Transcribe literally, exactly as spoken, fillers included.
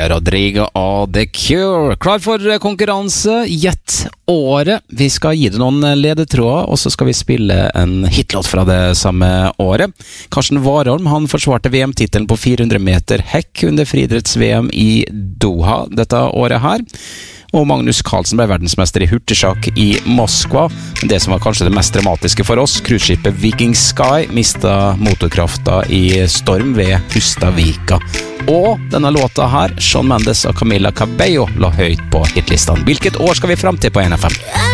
Olivia Rodrigo og The Cure. Klar for konkurranse, gjett året. Vi skal gi deg noen ledetråder, og så skal vi spille en hitlåt fra det samme året. Karsten Warholm, han forsvarte V M-titelen på fire hundre meter hekk under friidretts-V M i Doha dette året her. Og Magnus Carlsen ble verdensmester i hurtigsjakk i Moskva. Men det som var kanskje det mest dramatiske for oss, cruiseskipet Viking Sky mistet motorkrafta i storm ved Hustavika. Og denne låta her, Shawn Mendes og Camila Cabello, la høyt på hitlistene. Hvilket år skal vi frem til på N F M?